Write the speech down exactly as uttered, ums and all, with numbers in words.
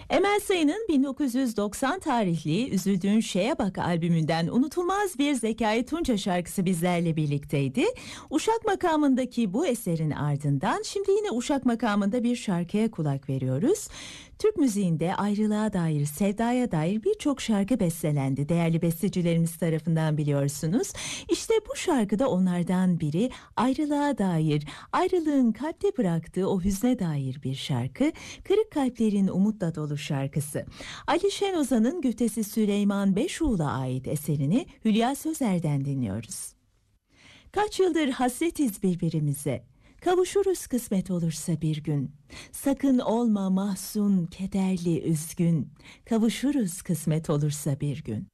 Emel Sayın'ın bin dokuz yüz doksan tarihli Üzüldüğün Şeye Bak albümünden unutulmaz bir Zekai Tunça şarkısı bizlerle birlikteydi. Uşak makamındaki bu eserin ardından şimdi yine Uşak makamında bir şarkıya kulak veriyoruz. Türk müziğinde ayrılığa dair, sevdaya dair birçok şarkı bestelendi. Değerli bestecilerimiz tarafından biliyorsunuz. İşte bu şarkıda onlardan biri ayrılığa dair, ayrılığın kalpte bıraktığı o hüzne dair bir şarkı. Kırık Kalplerin Umutla Dolu şarkısı. Ali Şenoza'nın güftesi Süleyman Beşoğlu'na ait eserini Hülya Sözer'den dinliyoruz. Kaç yıldır hasretiz birbirimize, kavuşuruz kısmet olursa bir gün. Sakın olma mahzun, kederli, üzgün, kavuşuruz kısmet olursa bir gün.